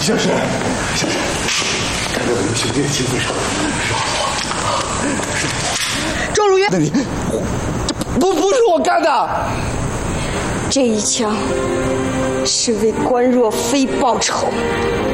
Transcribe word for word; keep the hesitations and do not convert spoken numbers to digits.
小沈，小沈，看在我们兄弟的情分上， 赵如渊， 那你，不不是我干的。 这一枪是为关若飞报仇。